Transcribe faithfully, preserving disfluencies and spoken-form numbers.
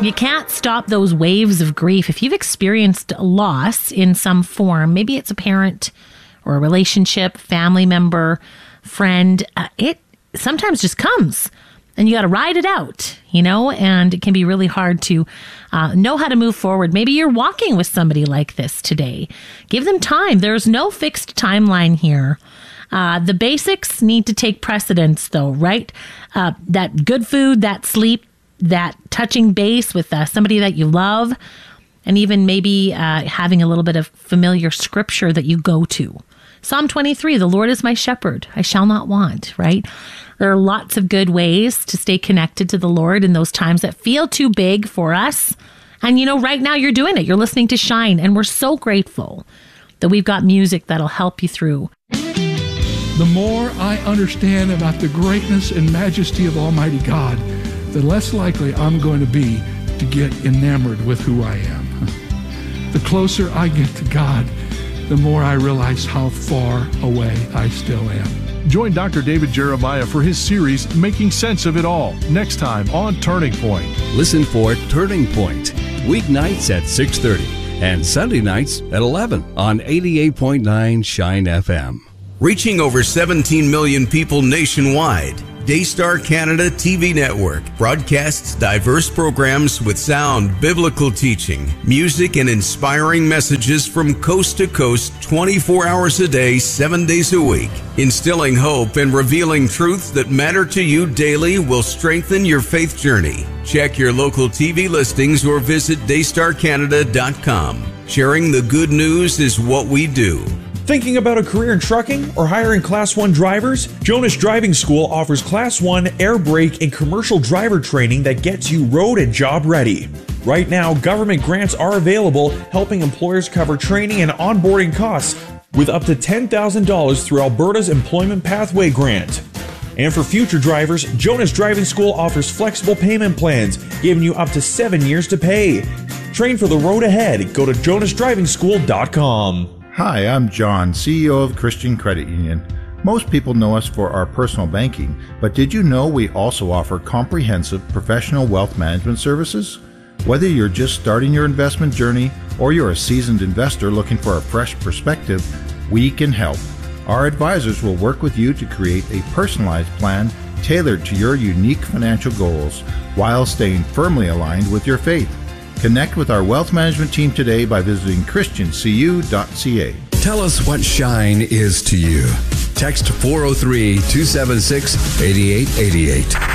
You can't stop those waves of grief. If you've experienced loss in some form, maybe it's a parent or a relationship, family member, friend, uh, it sometimes just comes. And you got to ride it out, you know, and it can be really hard to uh, know how to move forward. Maybe you're walking with somebody like this today. Give them time. There's no fixed timeline here. Uh, the basics need to take precedence, though, right? Uh, that good food, that sleep, that touching base with uh, somebody that you love, and even maybe uh, having a little bit of familiar scripture that you go to. Psalm twenty-three, the Lord is my shepherd, I shall not want, right? There are lots of good ways to stay connected to the Lord in those times that feel too big for us. And, you know, right now you're doing it. You're listening to Shine, and we're so grateful that we've got music that'll help you through. The more I understand about the greatness and majesty of Almighty God, the less likely I'm going to be to get enamored with who I am. The closer I get to God, the more I realize how far away I still am. Join Doctor David Jeremiah for his series, Making Sense of It All, next time on Turning Point. Listen for Turning Point, weeknights at six thirty and Sunday nights at eleven on eighty-eight point nine Shine F M. Reaching over seventeen million people nationwide, Daystar Canada T V Network broadcasts diverse programs with sound biblical teaching, music, and inspiring messages from coast to coast twenty-four hours a day, seven days a week. Instilling hope and revealing truths that matter to you daily will strengthen your faith journey. Check your local T V listings or visit daystar canada dot com. Sharing the good news is what we do. Thinking about a career in trucking or hiring Class one drivers? Jonas Driving School offers Class one air brake and commercial driver training that gets you road and job ready. Right now, government grants are available, helping employers cover training and onboarding costs with up to ten thousand dollars through Alberta's Employment Pathway Grant. And for future drivers, Jonas Driving School offers flexible payment plans, giving you up to seven years to pay. Train for the road ahead. Go to jonas driving school dot com. Hi, I'm John, C E O of Christian Credit Union. Most people know us for our personal banking, but did you know we also offer comprehensive professional wealth management services? Whether you're just starting your investment journey or you're a seasoned investor looking for a fresh perspective, we can help. Our advisors will work with you to create a personalized plan tailored to your unique financial goals while staying firmly aligned with your faith. Connect with our wealth management team today by visiting christian c u dot c a. Tell us what Shine is to you. Text four oh three, two seven six, eight eight eight eight.